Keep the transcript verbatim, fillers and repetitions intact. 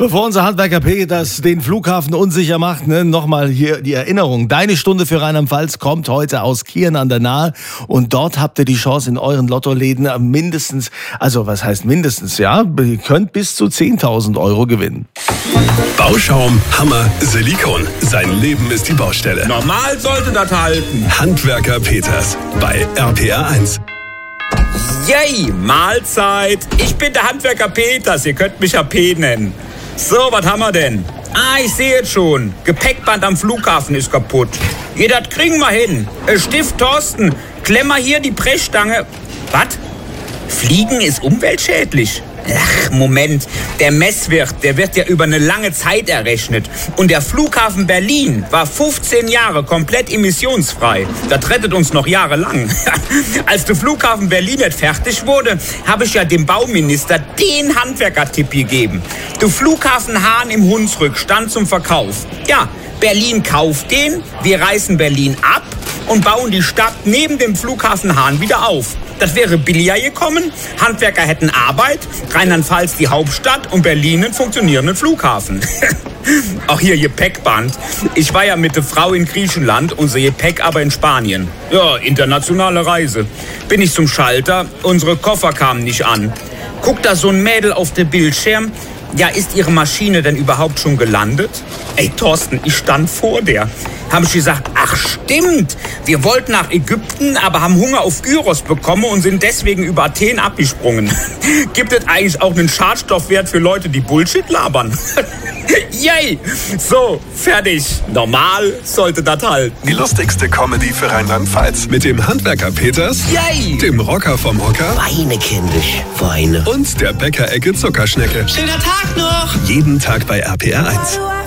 Bevor unser Handwerker Peters den Flughafen unsicher macht, ne, nochmal hier die Erinnerung. Deine Stunde für Rheinland-Pfalz kommt heute aus Kirn an der Nahe und dort habt ihr die Chance in euren Lottoläden mindestens, also was heißt mindestens, ja, ihr könnt bis zu zehntausend Euro gewinnen. Bauschaum, Hammer, Silikon. Sein Leben ist die Baustelle. Normal sollte das halten. Handwerker Peters bei R P R eins. Yay, Mahlzeit. Ich bin der Handwerker Peters, ihr könnt mich ja P nennen. So, was haben wir denn? Ah, ich sehe jetzt schon. Gepäckband am Flughafen ist kaputt. Ja, das kriegen wir hin. Äh, Stift Thorsten, klemm mal hier die Brechstange. Was? Fliegen ist umweltschädlich? Ach, Moment. Der Messwert, der wird ja über eine lange Zeit errechnet. Und der Flughafen Berlin war fünfzehn Jahre komplett emissionsfrei. Das rettet uns noch jahrelang. Als der Flughafen Berlin nicht fertig wurde, habe ich ja dem Bauminister den Handwerkertipp gegeben. Der Flughafen Hahn im Hunsrück stand zum Verkauf. Ja, Berlin kauft den, wir reißen Berlin ab und bauen die Stadt neben dem Flughafen Hahn wieder auf. Das wäre billiger gekommen, Handwerker hätten Arbeit, Rheinland-Pfalz die Hauptstadt und Berlin einen funktionierenden Flughafen. Auch hier Gepäckband. Ich war ja mit der Frau in Griechenland, unser Gepäck aber in Spanien. Ja, internationale Reise. Bin ich zum Schalter, unsere Koffer kamen nicht an. Guckt da so ein Mädel auf den Bildschirm. Ja, ist Ihre Maschine denn überhaupt schon gelandet? Ey, Thorsten, ich stand vor der. Haben sie gesagt, ach stimmt, wir wollten nach Ägypten, aber haben Hunger auf Gyros bekommen und sind deswegen über Athen abgesprungen. Gibt es eigentlich auch einen Schadstoffwert für Leute, die Bullshit labern? Yay! So, fertig. Normal sollte das halten. Die lustigste Comedy für Rheinland-Pfalz. Mit dem Handwerker Peters, Yay! dem Rocker vom Hocker Weine, kindisch, Weine. und der Bäckerecke Zuckerschnecke. Schöner Tag noch! Jeden Tag bei R P R eins.